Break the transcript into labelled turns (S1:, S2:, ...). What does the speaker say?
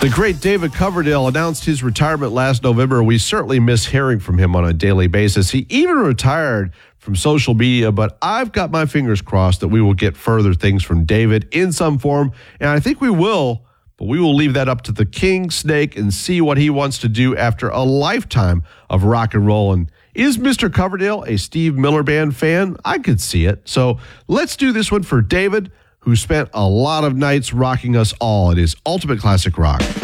S1: The great David Coverdale announced his retirement last November. We certainly miss hearing from him on a daily basis. He even retired from social media, but I've got my fingers crossed that we will get further things from David in some form, and I think we will, but we will leave that up to the King Snake and see what he wants to do after a lifetime of rock and roll. And is Mr. Coverdale a Steve Miller Band fan? I could see it. So let's do this one for David, who spent a lot of nights rocking us all at his Ultimate Classic Rock.